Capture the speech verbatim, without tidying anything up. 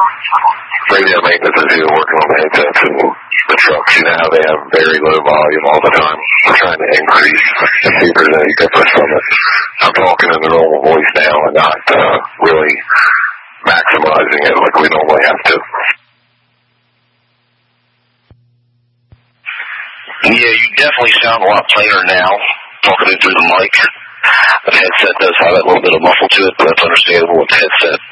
radio maintenance is here working on the headsets and the trucks. You know how they have very low volume all the time. I'm trying to increase and see if there's any difference from it. I'm talking in the normal voice now and not uh, really maximizing it like we normally have to. Yeah, you definitely sound a lot plainer now, talking it through the mic. The headset does have a little bit of muffle to it, but that's understandable with the headset.